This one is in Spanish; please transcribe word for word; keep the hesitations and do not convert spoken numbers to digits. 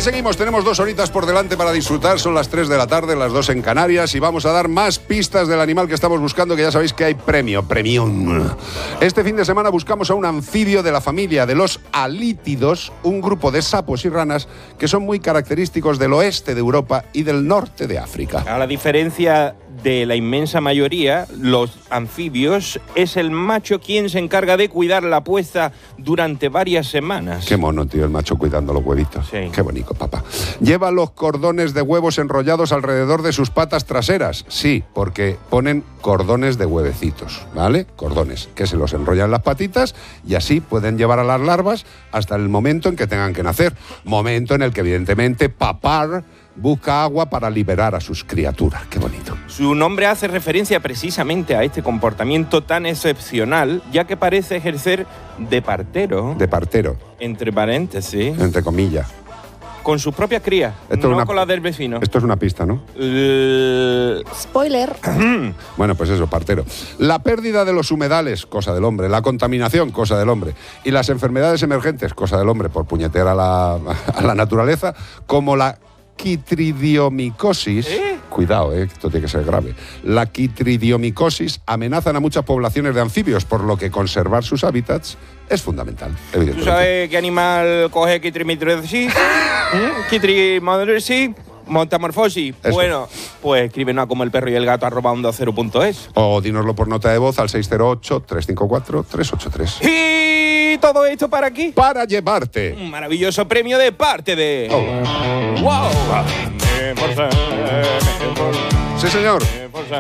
aquí seguimos, tenemos dos horitas por delante para disfrutar, son las tres de la tarde, las dos en Canarias, y vamos a dar más pistas del animal que estamos buscando, que ya sabéis que hay premio, premium. Este fin de semana buscamos a un anfibio de la familia de los alítidos, un grupo de sapos y ranas que son muy característicos del oeste de Europa y del norte de África. A la diferencia de la inmensa mayoría, los anfibios, es el macho quien se encarga de cuidar la puesta durante varias semanas. Qué mono, tío, el macho cuidando los huevitos. Sí. Qué bonito, papá. Lleva los cordones de huevos enrollados alrededor de sus patas traseras. Sí, porque ponen cordones de huevecitos, ¿vale? Cordones, que se los enrollan en las patitas y así pueden llevar a las larvas hasta el momento en que tengan que nacer. Momento en el que, evidentemente, papar busca agua para liberar a sus criaturas. Qué bonito. Su nombre hace referencia precisamente a este comportamiento tan excepcional, ya que parece ejercer de partero. De partero. Entre paréntesis. Entre comillas. Con sus propias crías, Esto no es una, con las del vecino. Esto es una pista, ¿no? Uh... Spoiler. Bueno, pues eso, partero. La pérdida de los humedales, cosa del hombre. La contaminación, cosa del hombre. Y las enfermedades emergentes, cosa del hombre, por puñetear a la, a la naturaleza, como la quitridiomicosis, ¿Eh? Cuidado, eh, esto tiene que ser grave. La quitridiomicosis amenazan a muchas poblaciones de anfibios, por lo que conservar sus hábitats es fundamental, evidentemente. ¿Tú sabes qué animal coge quitrimidrosis? Quitrimidrosis, montamorfosis. Eso. Bueno, pues escríbenos a como el perro y el gato arroba onda cero punto es. O dínoslo por nota de voz al seis cero ocho, tres cinco cuatro, tres ocho tres. Y todo esto para aquí. Para llevarte Un maravilloso premio de parte de... Oh. ¡Wow! Sí, señor.